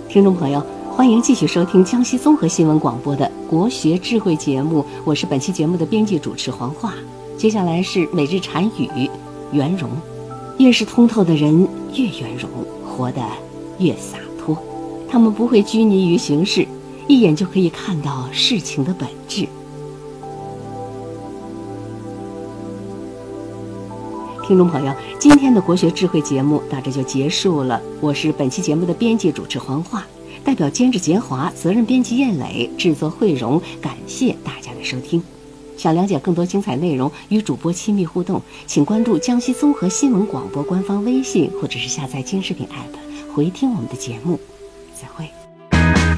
听众朋友，欢迎继续收听江西综合新闻广播的国学智慧节目，我是本期节目的编辑主持黄华。接下来是每日禅语圆融。越是通透的人越圆融，活得越洒脱。他们不会拘泥于形式，一眼就可以看到事情的本质。听众朋友，今天的国学智慧节目到这就结束了。我是本期节目的编辑主持黄华，代表监制杰华、责任编辑燕磊、制作慧荣，感谢大家的收听。想了解更多精彩内容，与主播亲密互动，请关注江西综合新闻广播官方微信，或者是下载京视频 app 回听我们的节目。再会。